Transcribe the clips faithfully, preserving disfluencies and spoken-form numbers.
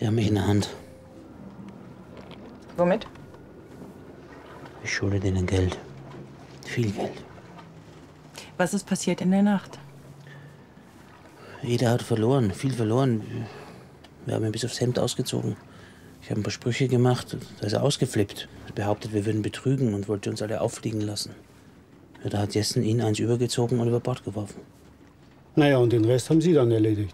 Die haben mich in der Hand. Womit? Ich schulde denen Geld. Viel Geld. Was ist passiert in der Nacht? Jeder hat verloren, viel verloren. Wir haben ihn bis aufs Hemd ausgezogen. Ich habe ein paar Sprüche gemacht, da ist er ausgeflippt. Er behauptet, wir würden betrügen und wollte uns alle auffliegen lassen. Ja, da hat Jessen ihn eins übergezogen und über Bord geworfen. Naja, und den Rest haben Sie dann erledigt.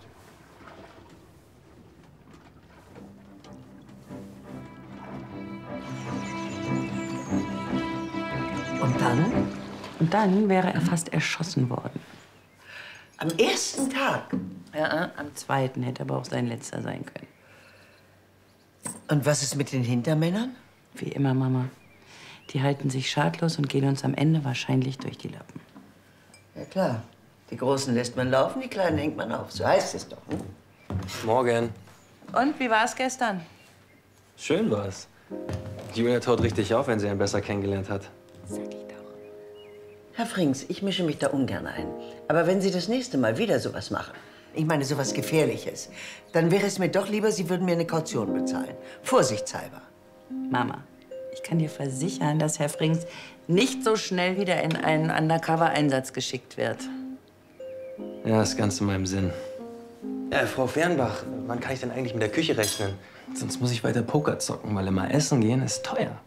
Und dann? Und dann wäre er fast erschossen worden. Am ersten Tag? Ja, am zweiten hätte aber auch sein letzter sein können. Und was ist mit den Hintermännern? Wie immer, Mama. Die halten sich schadlos und gehen uns am Ende wahrscheinlich durch die Lappen. Ja klar. Die Großen lässt man laufen, die Kleinen hängt man auf. So heißt es doch. Hm? Morgen. Und, wie war es gestern? Schön war's. Julia taut richtig auf, wenn sie einen besser kennengelernt hat. Sag ich doch. Herr Frings, ich mische mich da ungern ein. Aber wenn Sie das nächste Mal wieder sowas machen, ich meine sowas Gefährliches, dann wäre es mir doch lieber, Sie würden mir eine Kaution bezahlen. Vorsichtshalber. Mama, ich kann dir versichern, dass Herr Frings nicht so schnell wieder in einen Undercover-Einsatz geschickt wird. Ja, ist ganz in meinem Sinn. Äh, Frau Fernbach, wann kann ich denn eigentlich mit der Küche rechnen? Sonst muss ich weiter Poker zocken, weil immer essen gehen ist teuer.